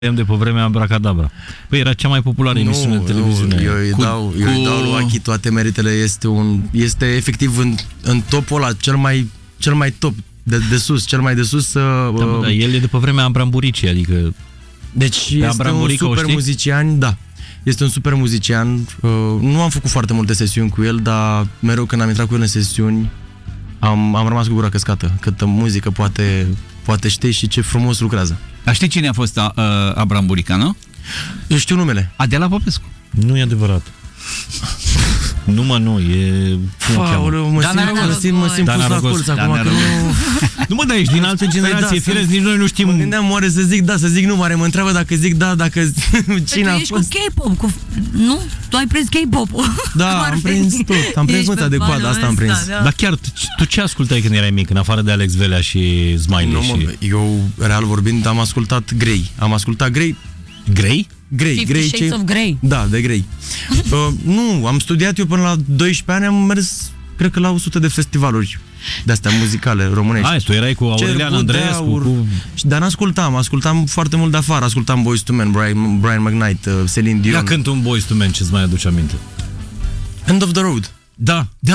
de pe vremea Abracadabra. Păi era cea mai populară emisiune de televiziune. Eu îi dau lui Achi toate meritele. Este efectiv în topul ăla cel mai top de sus, cel mai de sus. Da, el e de pe vremea Abramburicii, adică deci este un super muzician, da. Este un super muzician. Nu am făcut foarte multe sesiuni cu el, dar mereu când am intrat cu el în sesiuni am rămas cu gura căscată. Câtă muzică poate știi și ce frumos lucrează. Dar știi cine a fost Abramburica, nu? Eu știu numele. Adela Popescu. nu e adevărat. Nu, e... Mă simt pus la colț acum că nu... Nu mă, da, ești din altă generație, firesc, nici noi nu știm... Mă gândeam oare să zic da, să zic nu, oare mă întreabă dacă zic da, dacă cine a fost... Tu ești cu K-pop, nu? Tu ai prins K-pop-ul. Da, am prins tot, am prins mâța de coadă, asta am prins. Dar chiar, tu ce ascultai când erai mic, în afară de Alex Velea și Smiley? Eu, real vorbind, am ascultat Grey. Am ascultat Grey. Grey? Grey, Shades of Grey. Da, de Grey. Nu, am studiat eu până la 12 ani, am mers, cred că la 100 de festivaluri de-astea muzicale românești. Hai, tu erai cu Aurelian Andreescu. Dar ascultam foarte mult de afară, ascultam Boyz II Men, Brian McKnight, Celine Dion. Ia cânt un Boyz II Men, ce-ți mai aduce aminte? End of the Road. Da.